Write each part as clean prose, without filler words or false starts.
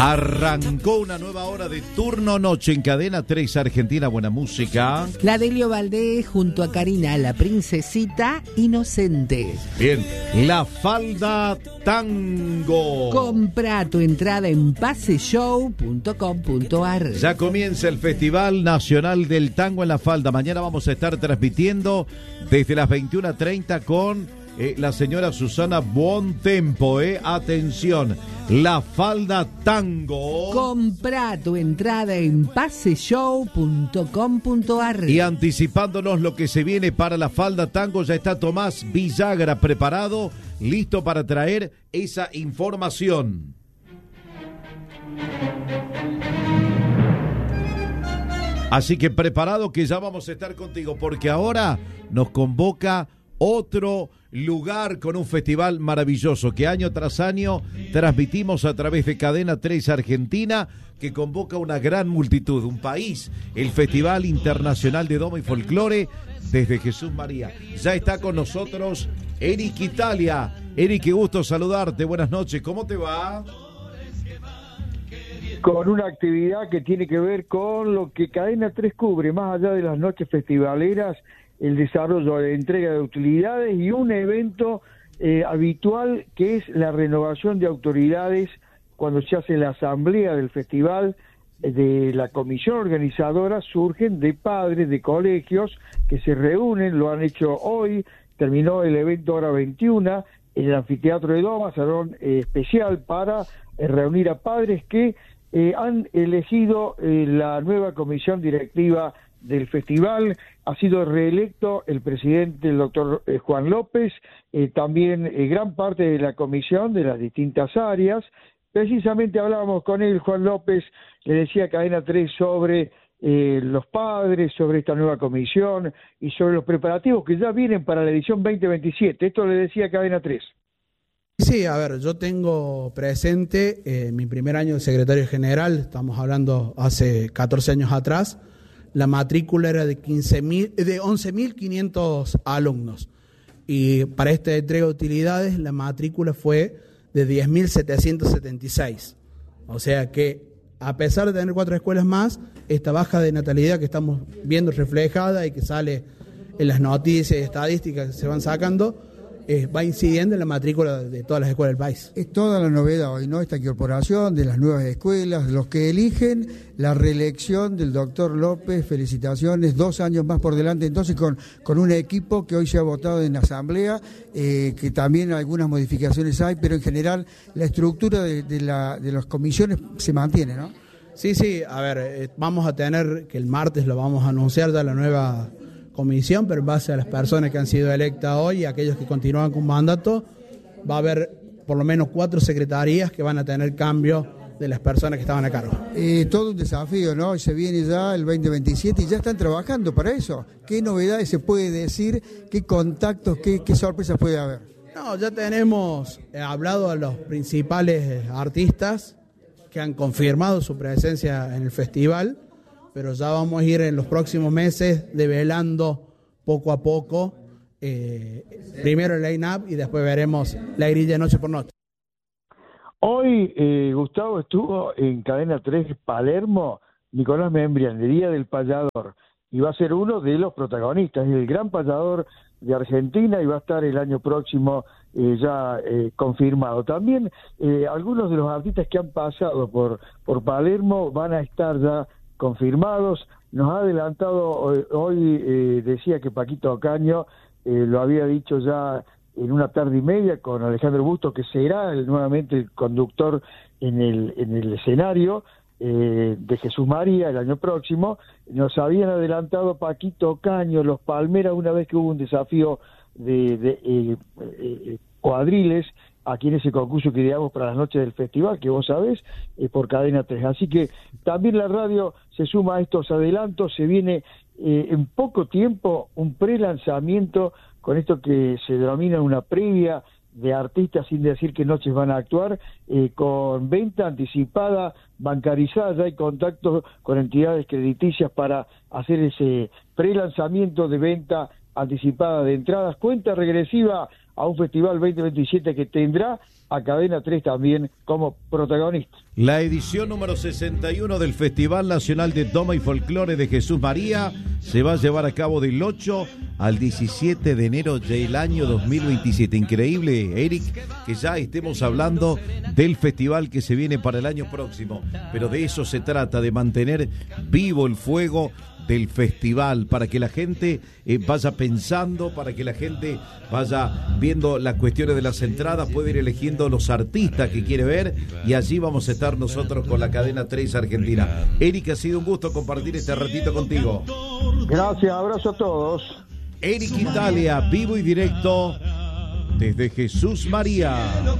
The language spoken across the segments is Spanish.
Arrancó una nueva hora de Turno Noche en Cadena 3 Argentina, buena música. La Delio Valdés junto a Karina, la princesita inocente. Bien, La Falda Tango. Compra tu entrada en paseshow.com.ar. Ya comienza el Festival Nacional del Tango en La Falda. Mañana vamos a estar transmitiendo desde las 21:30 con la señora Susana Buontempo. Atención, La Falda Tango. Compra tu entrada en paseshow.com.ar. Y anticipándonos lo que se viene para La Falda Tango, ya está Tomás Villagra preparado, listo para traer esa información. Así que preparado que ya vamos a estar contigo, porque ahora nos convoca otro lugar con un festival maravilloso que año tras año transmitimos a través de Cadena 3 Argentina, que convoca una gran multitud, un país, el Festival Internacional de Doma y Folclore desde Jesús María. Ya está con nosotros Eric Italia. Eric, qué gusto saludarte, buenas noches, ¿cómo te va? Con una actividad que tiene que ver con lo que Cadena 3 cubre, más allá de las noches festivaleras, el desarrollo de entrega de utilidades y un evento habitual que es la renovación de autoridades cuando se hace la asamblea del festival. De la comisión organizadora surgen de padres de colegios que se reúnen, lo han hecho hoy, terminó el evento hora 21 en el anfiteatro de Doma, salón especial para reunir a padres que han elegido la nueva comisión directiva del festival. Ha sido reelecto el presidente, el doctor Juan López, también gran parte de la comisión de las distintas áreas. Precisamente hablábamos con él, Juan López, le decía a Cadena 3 sobre los padres, sobre esta nueva comisión y sobre los preparativos que ya vienen para la edición 2027. Esto le decía a Cadena 3. Sí, a ver, yo tengo presente mi primer año de secretario general, estamos hablando hace 14 años atrás. La matrícula era de 11.500 alumnos y para esta entrega de utilidades la matrícula fue de 10.776. O sea que a pesar de tener 4 escuelas más, esta baja de natalidad que estamos viendo reflejada y que sale en las noticias y estadísticas que se van sacando, va incidiendo en la matrícula de todas las escuelas del país. Es toda la novedad hoy, ¿no? Esta incorporación de las nuevas escuelas, los que eligen la reelección del doctor López, felicitaciones, 2 años más por delante, entonces con un equipo que hoy se ha votado en asamblea, que también algunas modificaciones hay, pero en general la estructura de las comisiones se mantiene, ¿no? Sí, a ver, vamos a tener, que el martes lo vamos a anunciar ya la nueva comisión, pero en base a las personas que han sido electas hoy y aquellos que continúan con mandato, va a haber por lo menos 4 secretarías que van a tener cambio de las personas que estaban a cargo. Todo un desafío, ¿no? Se viene ya el 2027 y ya están trabajando para eso. ¿Qué novedades se puede decir? ¿Qué contactos, qué sorpresas puede haber? No, ya tenemos hablado a los principales artistas que han confirmado su presencia en el festival, pero ya vamos a ir en los próximos meses develando poco a poco, primero el line-up y después veremos la grilla noche por noche. Hoy, Gustavo, estuvo en Cadena 3 Palermo, Nicolás Membrián, de Día del Payador, y va a ser uno de los protagonistas, el gran payador de Argentina, y va a estar el año próximo ya confirmado. También algunos de los artistas que han pasado por Palermo van a estar ya confirmados. Nos ha adelantado hoy decía que Paquito Ocaño lo había dicho ya en una tarde y media con Alejandro Busto, que será nuevamente el conductor en el escenario de Jesús María el año próximo. Nos habían adelantado Paquito Ocaño, los Palmeras, una vez que hubo un desafío de cuadriles aquí en ese concurso que ideamos para las noches del festival, que vos sabés, por Cadena 3. Así que también la radio se suma a estos adelantos. Se viene en poco tiempo un pre-lanzamiento con esto que se denomina una previa de artistas, sin decir qué noches van a actuar, con venta anticipada, bancarizada. Ya hay contactos con entidades crediticias para hacer ese pre-lanzamiento de venta anticipada de entradas. Cuenta regresiva a un festival 2027 que tendrá a Cadena 3 también como protagonista. La edición número 61 del Festival Nacional de Doma y Folclore de Jesús María se va a llevar a cabo del 8 al 17 de enero del año 2027. Increíble, Eric, que ya estemos hablando del festival que se viene para el año próximo, pero de eso se trata, de mantener vivo el fuego del festival, para que la gente vaya pensando, para que la gente vaya viendo las cuestiones de las entradas, puede ir eligiendo los artistas que quiere ver, y allí vamos a estar nosotros con la Cadena 3 Argentina. Eric, ha sido un gusto compartir este ratito contigo. Gracias, abrazo a todos. Eric Italia, vivo y directo desde Jesús María.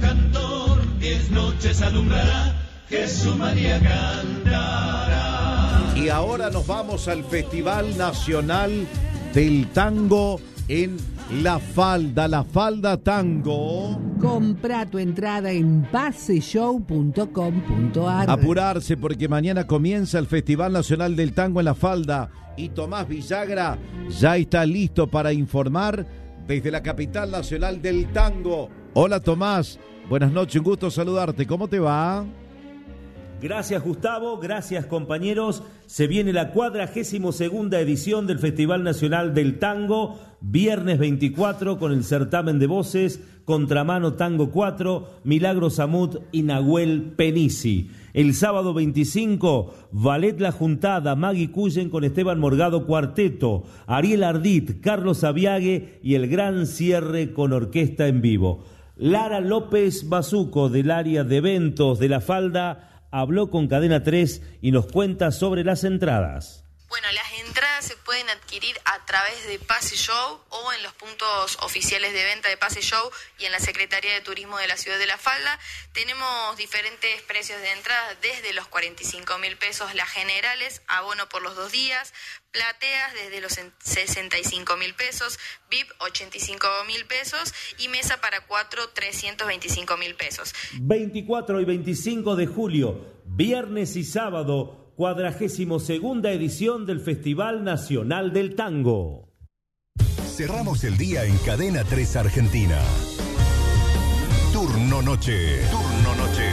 Jesús María cantará. Y ahora nos vamos al Festival Nacional del Tango en La Falda Tango. Compra tu entrada en paseshow.com.ar. Apurarse porque mañana comienza el Festival Nacional del Tango en La Falda y Tomás Villagra ya está listo para informar desde la capital nacional del tango. Hola Tomás, buenas noches, un gusto saludarte, ¿cómo te va? Gracias Gustavo, gracias compañeros. Se viene la 42ª edición del Festival Nacional del Tango, viernes 24 con el certamen de voces, Contramano Tango 4, Milagros Amut y Nahuel Penisi. El sábado 25, Ballet La Juntada, Maggie Cullen con Esteban Morgado Cuarteto, Ariel Ardit, Carlos Aviague y el gran cierre con orquesta en vivo. Lara López Bazuco del área de eventos de La Falda habló con Cadena 3 y nos cuenta sobre las entradas. Bueno, las entradas se pueden adquirir a través de Pase Show o en los puntos oficiales de venta de Pase Show y en la Secretaría de Turismo de la Ciudad de La Falda. Tenemos diferentes precios de entrada, desde los 45.000 pesos las generales, abono por los 2 días, plateas desde los 65.000 pesos, VIP 85.000 pesos y mesa para 4 325.000 pesos. 24 y 25 de julio, viernes y sábado, 42ª edición del Festival Nacional del Tango. Cerramos el día en Cadena 3 Argentina. Turno Noche. Turno Noche.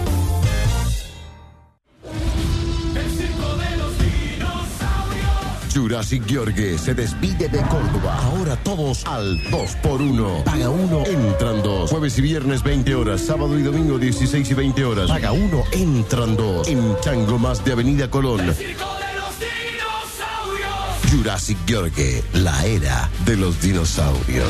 El circo de los dinosaurios. Jurassic Gheorghe se despide de Córdoba. Ahora todos al 2x1. Paga 1, entran 2. Jueves y viernes 20 horas. Sábado y domingo 16 y 20 horas. Paga 1, entran 2. En Chango Más de Avenida Colón. El circo de los dinosaurios. Jurassic Gheorghe, la era de los dinosaurios.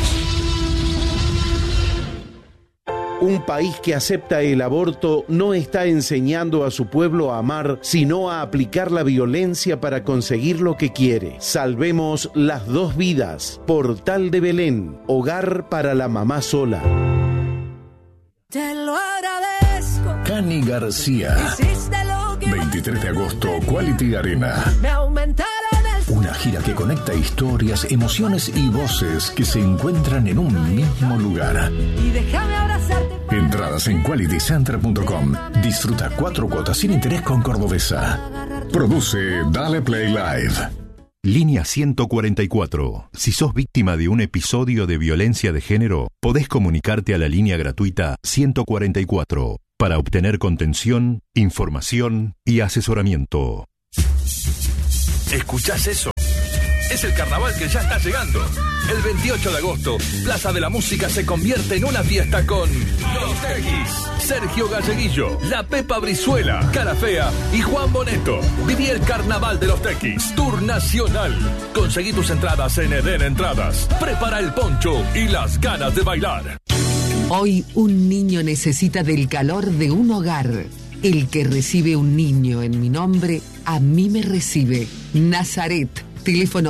Un país que acepta el aborto no está enseñando a su pueblo a amar, sino a aplicar la violencia para conseguir lo que quiere. Salvemos las 2 vidas. Portal de Belén, hogar para la mamá sola. Te lo agradezco. Cani García. 23 de agosto, Quality Arena. Me aumentaron Una gira que conecta historias, emociones y voces que se encuentran en un mismo lugar. Y déjame abrazarte. Entradas en qualitycenter.com. Disfruta 4 cuotas sin interés con Cordobesa. Produce Dale Play Live. Línea 144. Si sos víctima de un episodio de violencia de género, podés comunicarte a la línea gratuita 144 para obtener contención, información y asesoramiento. ¿Escuchás eso? Es el carnaval que ya está llegando. El 28 de agosto, Plaza de la Música se convierte en una fiesta con Los Tequis, Sergio Galleguillo, La Pepa Brizuela, Cara Fea y Juan Boneto. Viví el carnaval de Los Tequis, Tour Nacional. Conseguí tus entradas en Eden Entradas. Prepara el poncho y las ganas de bailar. Hoy un niño necesita del calor de un hogar. El que recibe un niño en mi nombre, a mí me recibe. Nazaret, teléfono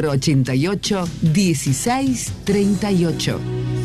488-1638.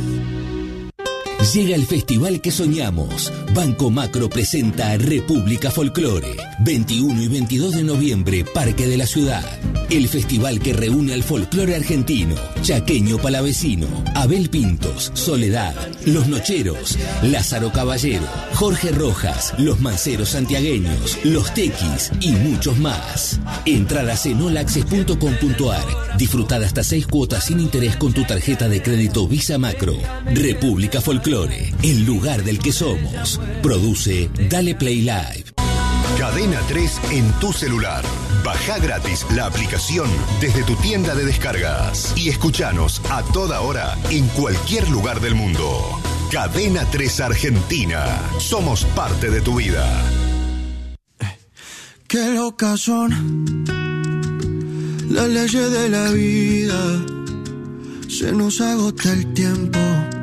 Llega el festival que soñamos. Banco Macro presenta República Folclore. 21 y 22 de noviembre, Parque de la Ciudad. el festival que reúne al folclore argentino, chaqueño palavecino, Abel Pintos, Soledad, Los Nocheros, Lázaro Caballero, Jorge Rojas, Los Manceros Santiagueños, Los Tequis y muchos más. Entradas en olaccess.com.ar. Disfrutad hasta 6 cuotas sin interés con tu tarjeta de crédito Visa Macro. República Folclore, el lugar del que somos. Produce Dale Play Live. Cadena 3 en tu celular. Baja gratis la aplicación desde tu tienda de descargas y escuchanos a toda hora en cualquier lugar del mundo. Cadena 3 Argentina. Somos parte de tu vida. Qué locas son las leyes de la vida. Se nos agota el tiempo